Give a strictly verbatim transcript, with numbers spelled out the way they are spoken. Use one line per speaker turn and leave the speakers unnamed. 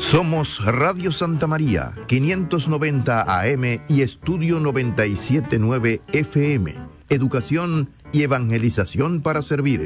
Somos Radio Santa María, quinientos noventa A M y Estudio noventa y siete punto nueve F M. Educación y evangelización para servir.